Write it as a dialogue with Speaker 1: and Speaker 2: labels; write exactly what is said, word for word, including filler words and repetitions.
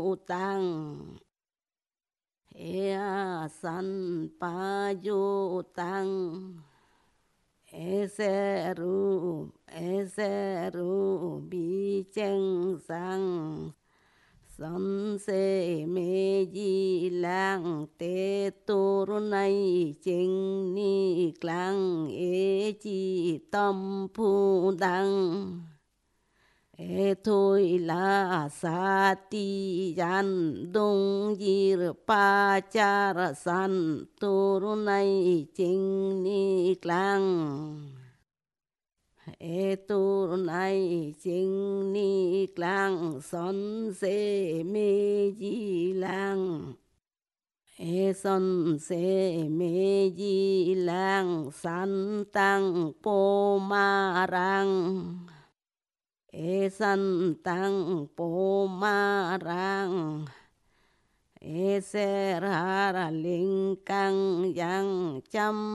Speaker 1: tăng e san pa yu tăng e se ru e se ru bi chen sang san se me di lang te tu ru nay chen ni klang e chi tâm phu đăng e thôi la sa ti yan dong yi pa cha ra san tu ru nay chen ni klang e tu ru nay chen ni klang son se me di lang e son se me di lang san tăng po ma rang e san tăng po ma rang e se ra ra linh cang yang chăm